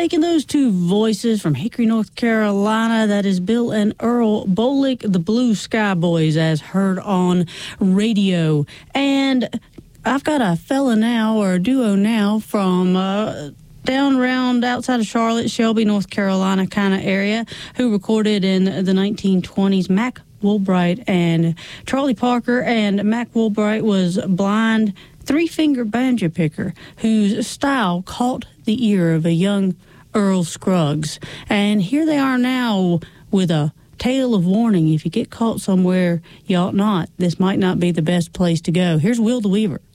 taking those two voices from Hickory, North Carolina. That is Bill and Earl Bolick, the Blue Sky Boys, as heard on radio. And I've got a fella now, or a duo now, from down around outside of Charlotte, Shelby, North Carolina kind of area, who recorded in the 1920s, Mac Woolbright and Charlie Parker. And Mac Woolbright was blind, three-finger banjo picker whose style caught the ear of a young Earl Scruggs. And here they are now with a tale of warning. If you get caught somewhere you ought not, this might not be the best place to go. Here's Will the Weaver.